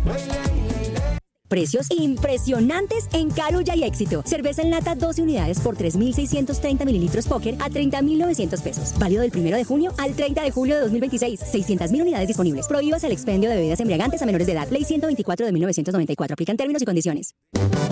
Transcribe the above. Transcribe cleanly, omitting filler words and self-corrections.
Precios impresionantes en Carulla y Éxito. Cerveza en lata 12 unidades por 3.630 mililitros Póker a 30.900 pesos. Válido del 1 de junio al 30 de julio de 2026. 600.000 unidades disponibles. Prohíbas el expendio de bebidas embriagantes a menores de edad. Ley 124 de 1994. Aplican términos y condiciones.